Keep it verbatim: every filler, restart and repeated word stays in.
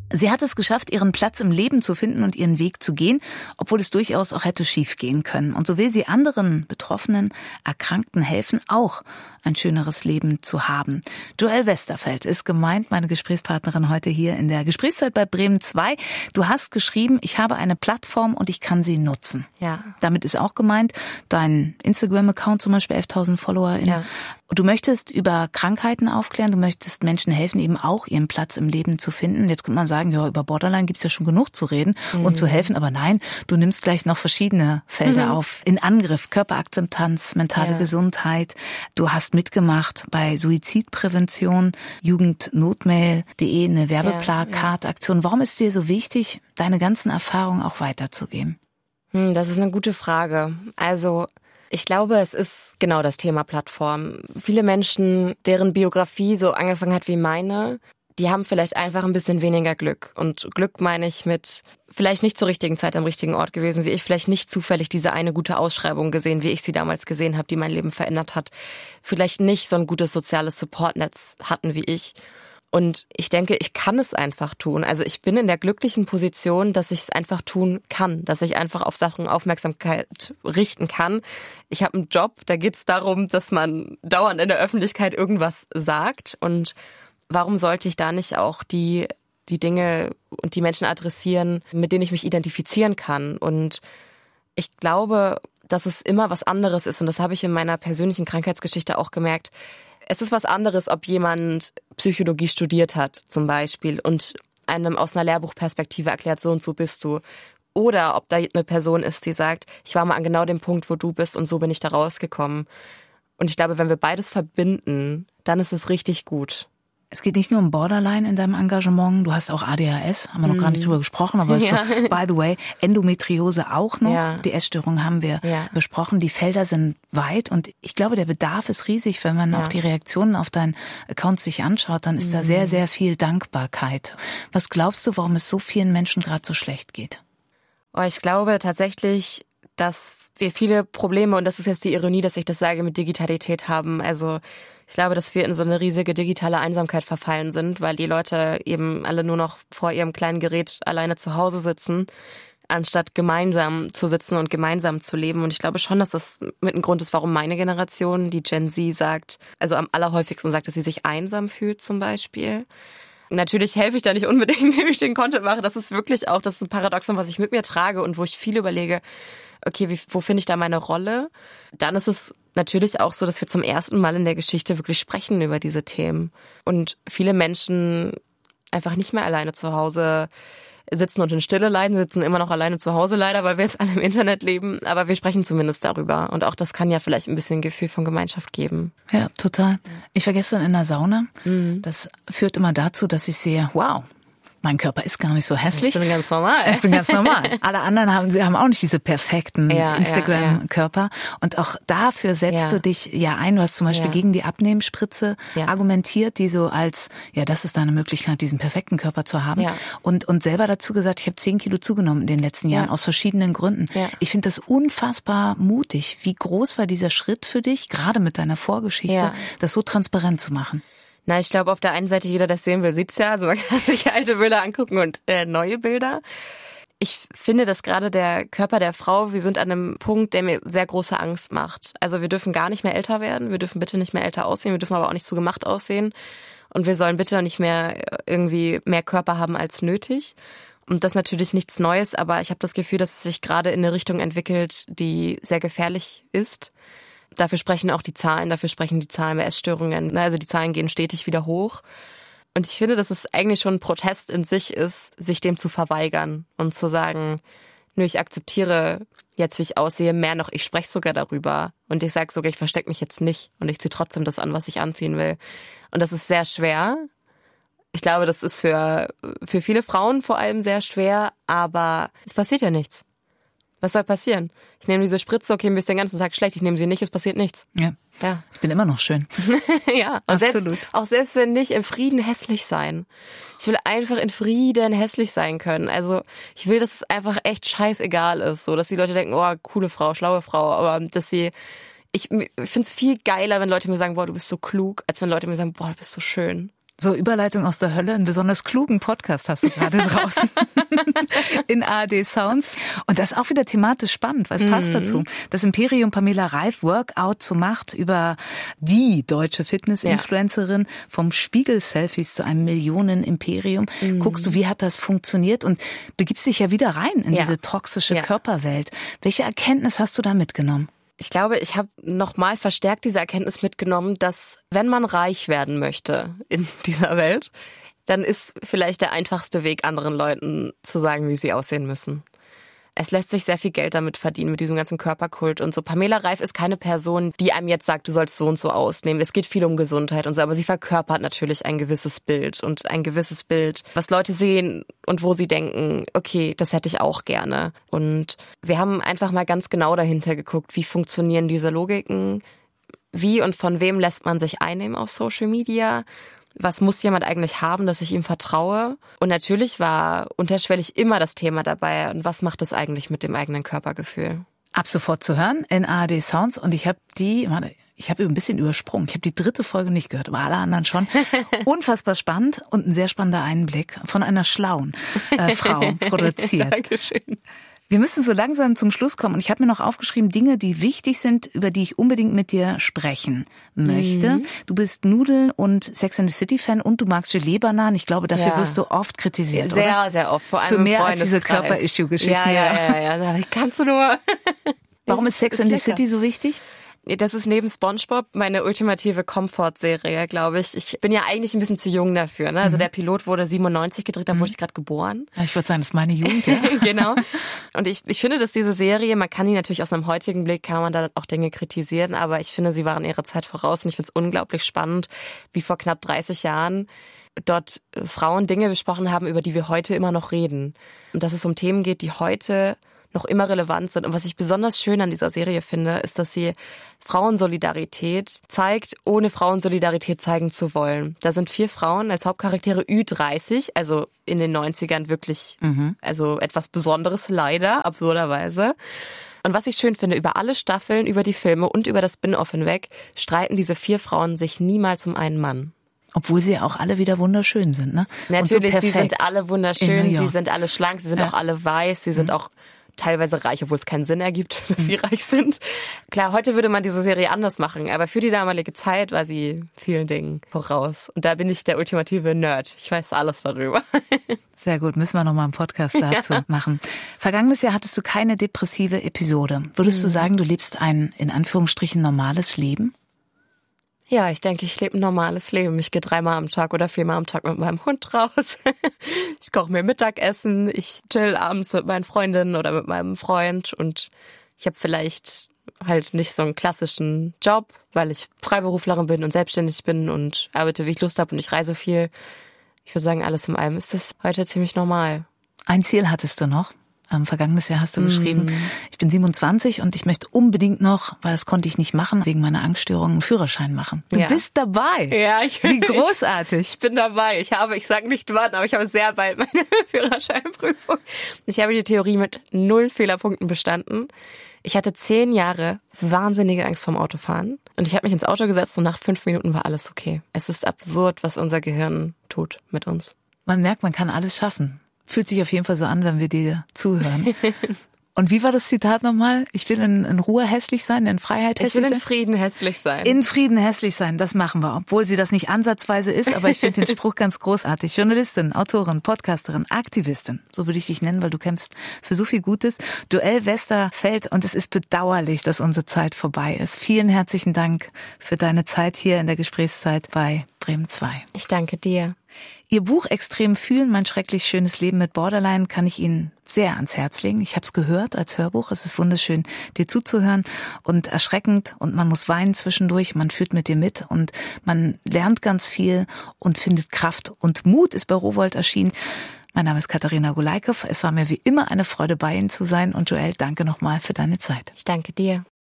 Sie hat es geschafft, ihren Platz im Leben zu finden und ihren Weg zu gehen, obwohl es durchaus auch hätte schief gehen können. Und so will sie anderen Betroffenen, Erkrankten helfen, auch ein schöneres Leben zu haben. Joelle Westerfeld ist gemeint, meine Gesprächspartnerin heute hier in der Gesprächszeit bei Bremen zwei. Du hast geschrieben, ich habe eine Plattform und ich kann sie nutzen. Ja. Damit ist auch gemeint, dein Instagram-Account zum Beispiel, elftausend FollowerInnen. Ja. Du möchtest über Krankheiten aufklären, du möchtest Menschen helfen, eben auch ihren Platz im Leben zu finden. Jetzt könnte man sagen, ja, über Borderline gibt's ja schon genug zu reden mhm. und zu helfen. Aber nein, du nimmst gleich noch verschiedene Felder mhm. auf. In Angriff, Körperakzeptanz, mentale ja. Gesundheit. Du hast mitgemacht bei Suizidprävention, jugendnotmail punkt de, eine Werbeplakataktion. Warum ist dir so wichtig, deine ganzen Erfahrungen auch weiterzugeben? Hm, das ist eine gute Frage. Also ich glaube, es ist genau das Thema Plattform. Viele Menschen, deren Biografie so angefangen hat wie meine, die haben vielleicht einfach ein bisschen weniger Glück. Und Glück meine ich mit vielleicht nicht zur richtigen Zeit am richtigen Ort gewesen, wie ich, vielleicht nicht zufällig diese eine gute Ausschreibung gesehen, wie ich sie damals gesehen habe, die mein Leben verändert hat. Vielleicht nicht so ein gutes soziales Supportnetz hatten wie ich. Und ich denke, ich kann es einfach tun. Also ich bin in der glücklichen Position, dass ich es einfach tun kann, dass ich einfach auf Sachen Aufmerksamkeit richten kann. Ich habe einen Job, da geht es darum, dass man dauernd in der Öffentlichkeit irgendwas sagt. Und warum sollte ich da nicht auch die, die Dinge und die Menschen adressieren, mit denen ich mich identifizieren kann? Und ich glaube, dass es immer was anderes ist. Und das habe ich in meiner persönlichen Krankheitsgeschichte auch gemerkt. Es ist was anderes, ob jemand Psychologie studiert hat zum Beispiel und einem aus einer Lehrbuchperspektive erklärt, so und so bist du. Oder ob da eine Person ist, die sagt, ich war mal an genau dem Punkt, wo du bist und so bin ich da rausgekommen. Und ich glaube, wenn wir beides verbinden, dann ist es richtig gut. Es geht nicht nur um Borderline in deinem Engagement, du hast auch A D H S, haben wir noch mm. gar nicht drüber gesprochen, aber ja. ist so, by the way, Endometriose auch noch, ja. die Essstörung haben wir ja. besprochen, die Felder sind weit und ich glaube, der Bedarf ist riesig, wenn man ja. auch die Reaktionen auf deinen Account sich anschaut, dann ist mm. da sehr, sehr viel Dankbarkeit. Was glaubst du, warum es so vielen Menschen gerade so schlecht geht? Oh, ich glaube tatsächlich, dass wir viele Probleme, und das ist jetzt die Ironie, dass ich das sage, mit Digitalität haben. Also ich glaube, dass wir in so eine riesige digitale Einsamkeit verfallen sind, weil die Leute eben alle nur noch vor ihrem kleinen Gerät alleine zu Hause sitzen, anstatt gemeinsam zu sitzen und gemeinsam zu leben. Und ich glaube schon, dass das mit ein Grund ist, warum meine Generation, die Gen Z, sagt, also am allerhäufigsten sagt, dass sie sich einsam fühlt zum Beispiel. Natürlich helfe ich da nicht unbedingt, indem ich den Content mache. Das ist wirklich auch, das ist ein Paradoxon, was ich mit mir trage und wo ich viel überlege, okay, wie, wo finde ich da meine Rolle? Dann ist es natürlich auch so, dass wir zum ersten Mal in der Geschichte wirklich sprechen über diese Themen. Und viele Menschen einfach nicht mehr alleine zu Hause sitzen und in Stille leiden, sitzen immer noch alleine zu Hause leider, weil wir jetzt alle im Internet leben. Aber wir sprechen zumindest darüber. Und auch das kann ja vielleicht ein bisschen Gefühl von Gemeinschaft geben. Ja, total. Ich war gestern in der Sauna. Mhm. Das führt immer dazu, dass ich sehe, wow, mein Körper ist gar nicht so hässlich. Ich bin ganz normal. Ich bin ganz normal. Alle anderen haben, sie haben auch nicht diese perfekten ja, Instagram-Körper. Ja, ja. Und auch dafür setzt ja. du dich ja ein. Du hast zum Beispiel ja. gegen die Abnehmspritze ja. argumentiert, die so als, ja, das ist deine Möglichkeit, diesen perfekten Körper zu haben. Ja. Und, und selber dazu gesagt, ich habe zehn Kilo zugenommen in den letzten Jahren, ja. aus verschiedenen Gründen. Ja. Ich finde das unfassbar mutig. Wie groß war dieser Schritt für dich, gerade mit deiner Vorgeschichte, ja. das so transparent zu machen? Na, ich glaube, auf der einen Seite, jeder, der das sehen will, sieht's ja. Also man kann sich alte Bilder angucken und äh, neue Bilder. Ich finde, dass gerade der Körper der Frau, wir sind an einem Punkt, der mir sehr große Angst macht. Also wir dürfen gar nicht mehr älter werden. Wir dürfen bitte nicht mehr älter aussehen. Wir dürfen aber auch nicht zu gemacht aussehen. Und wir sollen bitte auch nicht mehr irgendwie mehr Körper haben als nötig. Und das ist natürlich nichts Neues, aber ich habe das Gefühl, dass es sich gerade in eine Richtung entwickelt, die sehr gefährlich ist. Dafür sprechen auch die Zahlen, dafür sprechen die Zahlen bei Essstörungen. Also die Zahlen gehen stetig wieder hoch. Und ich finde, dass es eigentlich schon ein Protest in sich ist, sich dem zu verweigern und zu sagen, nö, ich akzeptiere jetzt, wie ich aussehe, mehr noch, ich spreche sogar darüber. Und ich sage sogar, ich verstecke mich jetzt nicht und ich ziehe trotzdem das an, was ich anziehen will. Und das ist sehr schwer. Ich glaube, das ist für, für viele Frauen vor allem sehr schwer, aber es passiert ja nichts. Was soll passieren? Ich nehme diese Spritze, okay, mir ist den ganzen Tag schlecht, ich nehme sie nicht, es passiert nichts. Ja. Ja. Ich bin immer noch schön. Ja, und absolut. Selbst, auch selbst wenn nicht, im Frieden hässlich sein. Ich will einfach in Frieden hässlich sein können. Also ich will, dass es einfach echt scheißegal ist, so, dass die Leute denken, oh, coole Frau, schlaue Frau, aber dass sie, ich, ich finde es viel geiler, wenn Leute mir sagen, boah, du bist so klug, als wenn Leute mir sagen, boah, du bist so schön. So, Überleitung aus der Hölle, einen besonders klugen Podcast hast du gerade draußen in A R D Sounds. Und das ist auch wieder thematisch spannend, weil es mhm. passt dazu. Das Imperium Pamela Reif, Workout zur Macht über die deutsche Fitness-Influencerin, ja. vom Spiegel-Selfies zu einem Millionen-Imperium. Mhm. Guckst du, wie hat das funktioniert und begibst dich ja wieder rein in ja. diese toxische ja. Körperwelt. Welche Erkenntnis hast du da mitgenommen? Ich glaube, ich habe nochmal verstärkt diese Erkenntnis mitgenommen, dass wenn man reich werden möchte in dieser Welt, dann ist vielleicht der einfachste Weg, anderen Leuten zu sagen, wie sie aussehen müssen. Es lässt sich sehr viel Geld damit verdienen, mit diesem ganzen Körperkult und so. Pamela Reif ist keine Person, die einem jetzt sagt, du sollst so und so ausnehmen. Es geht viel um Gesundheit und so, aber sie verkörpert natürlich ein gewisses Bild und ein gewisses Bild, was Leute sehen und wo sie denken, okay, das hätte ich auch gerne. Und wir haben einfach mal ganz genau dahinter geguckt, wie funktionieren diese Logiken, wie und von wem lässt man sich einnehmen auf Social Media. Was muss jemand eigentlich haben, dass ich ihm vertraue? Und natürlich war unterschwellig immer das Thema dabei. Und was macht es eigentlich mit dem eigenen Körpergefühl? Ab sofort zu hören in A R D Sounds. Und ich habe die, ich habe ein bisschen übersprungen. Ich habe die dritte Folge nicht gehört, aber alle anderen schon. Unfassbar spannend und ein sehr spannender Einblick von einer schlauen äh, Frau produziert. Dankeschön. Wir müssen so langsam zum Schluss kommen und ich habe mir noch aufgeschrieben, Dinge, die wichtig sind, über die ich unbedingt mit dir sprechen möchte. Mhm. Du bist Nudel- und Sex and the City-Fan und du magst Gelee-Bananen. Ich glaube, dafür ja. wirst du oft kritisiert, sehr, oder? Sehr, sehr oft. Vor allem für mehr als diese Körper-Issue-Geschichten. Ja, ja, ja, ja, ja. Ich kannst du nur. Warum ist Sex and the City so wichtig? Das ist neben SpongeBob meine ultimative Comfort-Serie, glaube ich. Ich bin ja eigentlich ein bisschen zu jung dafür. Ne? Also mhm. der Pilot wurde siebenundneunzig gedreht, da mhm. wurde ich gerade geboren. Ja, ich würde sagen, das ist meine Jugend, ja. Genau. Und ich, ich finde, dass diese Serie, man kann die natürlich aus einem heutigen Blick, kann man da auch Dinge kritisieren, aber ich finde, sie waren ihrer Zeit voraus und ich finde es unglaublich spannend, wie vor knapp dreißig Jahren dort Frauen Dinge besprochen haben, über die wir heute immer noch reden. Und dass es um Themen geht, die heute noch immer relevant sind. Und was ich besonders schön an dieser Serie finde, ist, dass sie Frauensolidarität zeigt, ohne Frauensolidarität zeigen zu wollen. Da sind vier Frauen als Hauptcharaktere Ü dreißig, also in den neunzigern wirklich, mhm. also etwas Besonderes, leider, absurderweise. Und was ich schön finde, über alle Staffeln, über die Filme und über das Spin-off hinweg, streiten diese vier Frauen sich niemals um einen Mann. Obwohl sie auch alle wieder wunderschön sind, ne? Natürlich, so sie sind alle wunderschön, sie sind alle schlank, sie sind ja. auch alle weiß, sie sind mhm. auch teilweise reich, obwohl es keinen Sinn ergibt, dass sie reich sind. Klar, heute würde man diese Serie anders machen, aber für die damalige Zeit war sie vielen Dingen voraus. Und da bin ich der ultimative Nerd. Ich weiß alles darüber. Sehr gut, müssen wir nochmal einen Podcast dazu ja. machen. Vergangenes Jahr hattest du keine depressive Episode. Würdest mhm. du sagen, du lebst ein, in Anführungsstrichen, normales Leben? Ja, ich denke, ich lebe ein normales Leben. Ich gehe dreimal am Tag oder viermal am Tag mit meinem Hund raus. Ich koche mir Mittagessen. Ich chill abends mit meinen Freundinnen oder mit meinem Freund. Und ich habe vielleicht halt nicht so einen klassischen Job, weil ich Freiberuflerin bin und selbstständig bin und arbeite, wie ich Lust habe und ich reise viel. Ich würde sagen, alles in allem ist das heute ziemlich normal. Ein Ziel hattest du noch? Ähm, vergangenes Jahr hast du geschrieben, mm. ich bin siebenundzwanzig und ich möchte unbedingt noch, weil das konnte ich nicht machen, wegen meiner Angststörung, einen Führerschein machen. Du ja. bist dabei. Ja, ich Wie großartig. Ich, ich bin dabei. Ich habe, ich sage nicht wann, aber ich habe sehr bald meine Führerscheinprüfung. Ich habe die Theorie mit null Fehlerpunkten bestanden. Ich hatte zehn Jahre wahnsinnige Angst vorm Autofahren und ich habe mich ins Auto gesetzt und nach fünf Minuten war alles okay. Es ist absurd, was unser Gehirn tut mit uns. Man merkt, man kann alles schaffen. Fühlt sich auf jeden Fall so an, wenn wir dir zuhören. Und wie war das Zitat nochmal? Ich will in, in Ruhe hässlich sein, in Freiheit hässlich sein? Ich will in Frieden hässlich sein. In Frieden hässlich sein, das machen wir. Obwohl sie das nicht ansatzweise ist, aber ich finde den Spruch ganz großartig. Journalistin, Autorin, Podcasterin, Aktivistin, so würde ich dich nennen, weil du kämpfst für so viel Gutes. Joelle Westerfeld, und es ist bedauerlich, dass unsere Zeit vorbei ist. Vielen herzlichen Dank für deine Zeit hier in der Gesprächszeit bei Bremen zwei. Ich danke dir. Ihr Buch Extrem fühlen, mein schrecklich schönes Leben mit Borderline kann ich Ihnen sehr ans Herz legen. Ich habe es gehört als Hörbuch. Es ist wunderschön, dir zuzuhören und erschreckend und man muss weinen zwischendurch. Man fühlt mit dir mit und man lernt ganz viel und findet Kraft und Mut. Ist bei Rowohlt erschienen. Mein Name ist Katharina Golaikow. Es war mir wie immer eine Freude, bei Ihnen zu sein. Und Joelle, danke nochmal für deine Zeit. Ich danke dir.